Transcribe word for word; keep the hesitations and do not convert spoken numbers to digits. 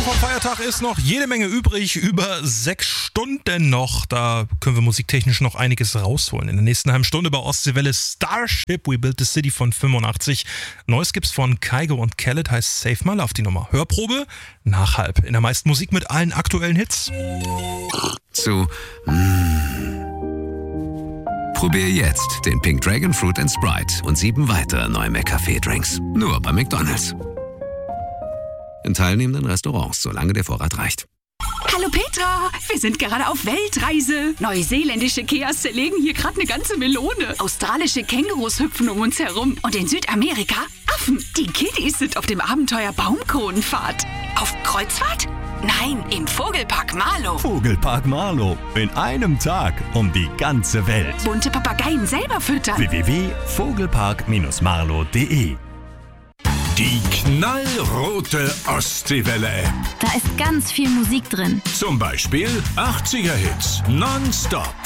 vom Feiertag ist noch jede Menge übrig, über sechs Stunden noch. Da können wir musiktechnisch noch einiges rausholen. In der nächsten halben Stunde bei Ostseewelle Starship, We Built the City von fünfundachtzig. Neues gibt's von Kygo und Khaled, heißt Save My Love die Nummer. Hörprobe nach halb. In der meisten Musik mit allen aktuellen Hits. Zu mm. Probier jetzt den Pink Dragon Fruit and Sprite und sieben weitere neue McCafé-Drinks. Nur bei McDonald's. In teilnehmenden Restaurants, solange der Vorrat reicht. Hallo Petra, wir sind gerade auf Weltreise. Neuseeländische Keas zerlegen hier gerade eine ganze Melone. Australische Kängurus hüpfen um uns herum. Und in Südamerika Affen. Die Kiddies sind auf dem Abenteuer Baumkronenfahrt. Auf Kreuzfahrt? Nein, im Vogelpark Marlow. Vogelpark Marlow. In einem Tag um die ganze Welt. Bunte Papageien selber füttern. w w w punkt vogelpark Bindestrich marlow punkt de Die knallrote Ostseewelle-App. Da ist ganz viel Musik drin. Zum Beispiel achtziger Hits nonstop.